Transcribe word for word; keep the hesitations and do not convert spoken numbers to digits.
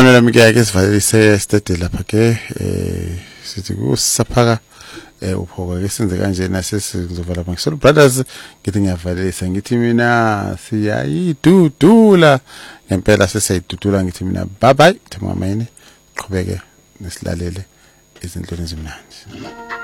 mamela mike yake sivalise steady lapha ke eh sithi kusaphaka eh uphoka ke senze kanje nasesizovala lapha ngisolo brothers ngithi ngiyavalisa ngithi mina siyayidudula ngempela sesayidudula ngithi mina bye bye themama yini qhubeke nesilalele izindloni ezimnandi.